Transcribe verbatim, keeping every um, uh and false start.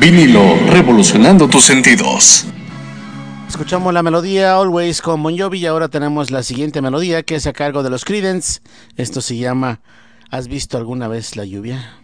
Vinilo, revolucionando tus sentidos. Escuchamos la melodía Always con Bon Jovi y ahora tenemos la siguiente melodía que es a cargo de los Creedence. Esto se llama ¿Has visto alguna vez la lluvia?